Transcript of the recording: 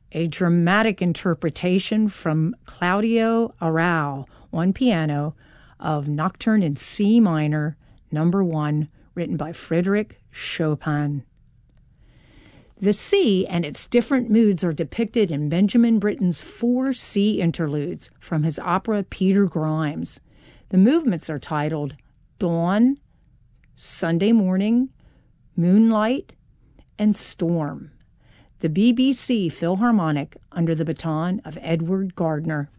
a dramatic interpretation from Claudio Arrau on piano of Nocturne in C minor, number 1, written by Frederic Chopin. The sea and its different moods are depicted in Benjamin Britten's 4 sea interludes from his opera Peter Grimes. The movements are titled Dawn, Sunday Morning, Moonlight, and Storm. The BBC Philharmonic under the baton of Edward Gardner.